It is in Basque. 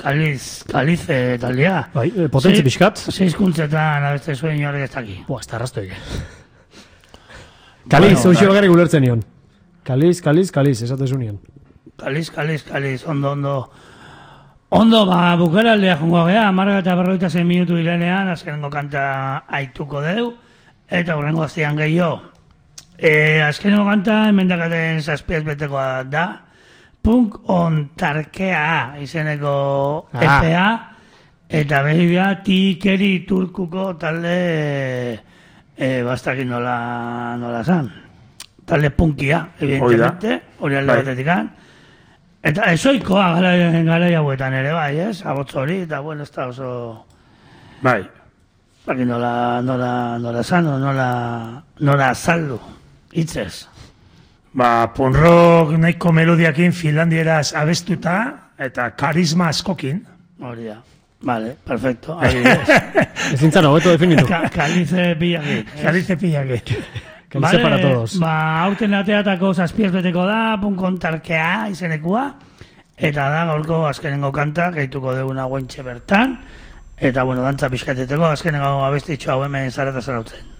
Kaliz taldea. Bai, potentzi pixkat. 6 kuntzetan abeste zuen horrek ez daki. Boa, ez da arrastoik. Kaliz, hoxo bakarrik ulertzen nion. Kaliz, esate zunion. Kaliz, ondo, bukeraldea jongo gea, 46 minutu direnean, azkenengo kanta aituko deu, eta horrengo aztean gehiago. Azkenengo kanta, emendakaten 7 betekoa da, Punk on Tarkea izeneko EPA, eta behibia Tikeri Turkuko talde bastakin nola zan. Talde punkia, evidentemente, hori alde batetikan. Eta esoikoa gara hauetan ere, bai, ez? Abotz hori, eta bueno, ez da oso... Bai. Baki nola zan, nola azaldu, hitzez. Punk rock nahiko melodiakin finlandieraz abestuta, eta karisma askokin. Hori da. Vale, perfecto. Ezintzan hobeto definitu. Kalize pillake. Kalize pillake. Kalize para todos. Aurten ateatako 7 beteko da, Punkon Tarkea izenekua, eta da gaurko azkenengo kanta, gehituko deguna guentxe bertan, eta bueno, dantza pixkateteko azkenengo abestitxo hau hemen zarata zarautzen.